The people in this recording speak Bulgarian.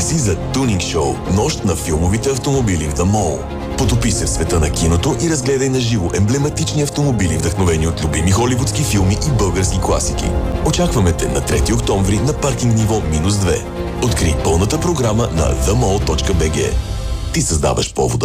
си за Тунинг Шоу, нощ на филмовите автомобили в The Mall. Потопи се в света на киното и разгледай на живо емблематични автомобили, вдъхновени от любими холивудски филми и български класики. Очакваме те на 3 октомври на паркинг ниво -2. Открий пълната програма на themall.bg. Ти създаваш повода.